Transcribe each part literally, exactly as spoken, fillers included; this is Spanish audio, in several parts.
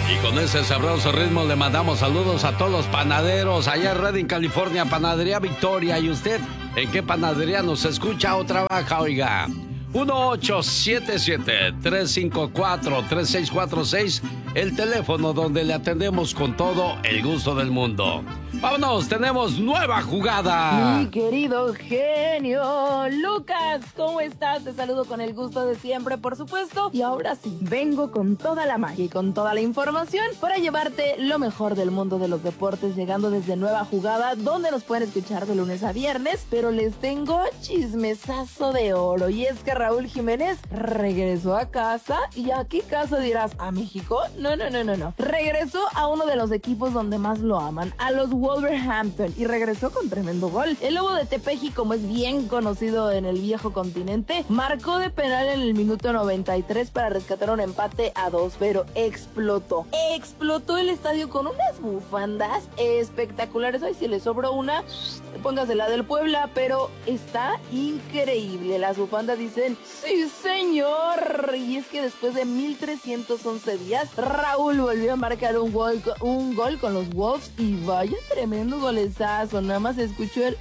Y con ese sabroso ritmo le mandamos saludos a todos los panaderos allá en Redding, California, Panadería Victoria. ¿Y usted en qué panadería nos escucha o trabaja, oiga? uno ocho siete siete, tres cinco cuatro, tres seis cuatro seis, el teléfono donde le atendemos con todo el gusto del mundo. ¡Vámonos! ¡Tenemos nueva jugada! Mi querido genio Lucas, ¿cómo estás? Te saludo con el gusto de siempre, por supuesto. Y ahora sí, vengo con toda la magia y con toda la información para llevarte lo mejor del mundo de los deportes, llegando desde Nueva Jugada, donde nos pueden escuchar de lunes a viernes. Pero les tengo chismesazo de oro. Y es que Raúl Jiménez regresó a casa. ¿Y a qué casa dirás? ¿A México? No, no, no, no, no. Regresó a uno de los equipos donde más lo aman, a los Wolverhampton, y regresó con tremendo gol. El Lobo de Tepeji, como es bien conocido en el viejo continente, marcó de penal en el minuto noventa y tres para rescatar un empate a dos, pero explotó. Explotó el estadio con unas bufandas espectaculares. Ay, si le sobró una, póngase la del Puebla, pero está increíble. Las bufandas dicen, sí señor. Y es que después de mil trescientos once días, Raúl volvió a marcar un gol, un gol con los Wolves, y vaya tremendo golezazo. Nada más escuchó el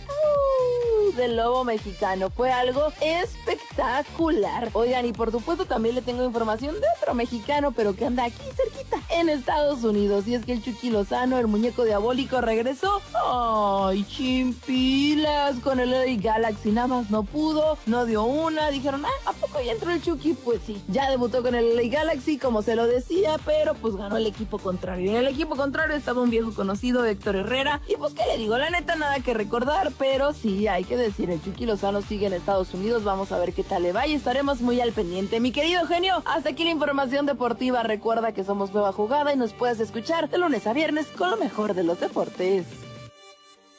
uh, del Lobo mexicano. Fue algo espectacular. Oigan, y por supuesto también le tengo información de otro mexicano, pero que anda aquí cerquita, en Estados Unidos. Y es que el Chucky Lozano, el muñeco diabólico, regresó. Ay, chimpilas, con el L A Galaxy. Nada más no pudo, no dio una. Dijeron, ah, ¿a poco ya entró el Chucky? Pues sí, ya debutó con el L A Galaxy, como se lo decía, pero pues ganó el equipo contrario. Y en el equipo contrario estaba un viejo conocido, Héctor Herrera. Y pues, ¿qué le digo? La neta, nada que recordar, pero sí, hay que decir, el Chucky Lozano sigue en Estados Unidos. Vamos a ver qué tal le va y estaremos muy al pendiente. Mi querido genio, hasta aquí la información deportiva. Recuerda que somos Nueva Jugada y nos puedes escuchar de lunes a viernes con lo mejor de los deportes.